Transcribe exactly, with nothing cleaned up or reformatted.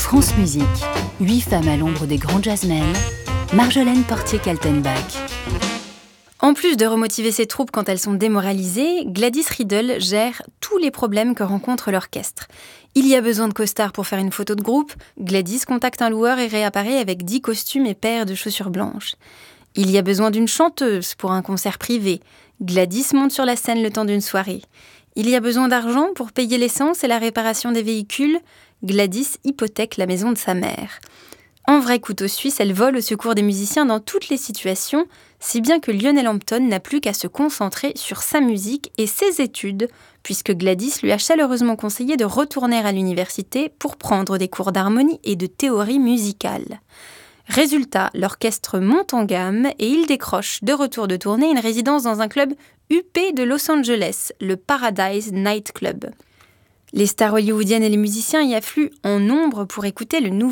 France Musique, huit femmes à l'ombre des grands jazzmen, Marjolaine Portier-Kaltenbach. En plus de remotiver ses troupes quand elles sont démoralisées, Gladys Riddle gère tous les problèmes que rencontre l'orchestre. Il y a besoin de costards pour faire une photo de groupe, Gladys contacte un loueur et réapparaît avec dix costumes et paires de chaussures blanches. Il y a besoin d'une chanteuse pour un concert privé, Gladys monte sur la scène le temps d'une soirée. Il y a besoin d'argent pour payer l'essence et la réparation des véhicules, Gladys hypothèque la maison de sa mère. En vrai couteau suisse, elle vole au secours des musiciens dans toutes les situations, si bien que Lionel Hampton n'a plus qu'à se concentrer sur sa musique et ses études, puisque Gladys lui a chaleureusement conseillé de retourner à l'université pour prendre des cours d'harmonie et de théorie musicale. Résultat, l'orchestre monte en gamme et il décroche, de retour de tournée, une résidence dans un club huppé de Los Angeles, le Paradise Night Club. Les stars hollywoodiennes et les musiciens y affluent en nombre pour écouter le nouveau